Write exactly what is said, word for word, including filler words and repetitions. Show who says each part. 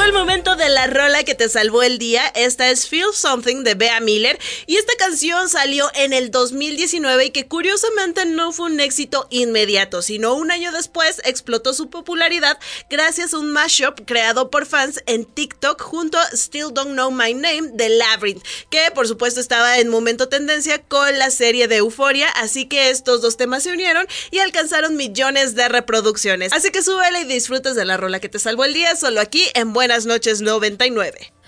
Speaker 1: el momento de la rola que te salvó el día. Esta es Feel Something de Bea Miller y esta canción salió en el dos mil diecinueve y que curiosamente no fue un éxito inmediato, sino un año después explotó su popularidad gracias a un mashup creado por fans en TikTok junto a Still Don't Know My Name de Labyrinth, que por supuesto estaba en momento tendencia con la serie de Euphoria, así que estos dos temas se unieron y alcanzaron millones de reproducciones. Así que súbele y disfrutes de la rola que te salvó el día, solo aquí en Buenas Noches noventa y nueve.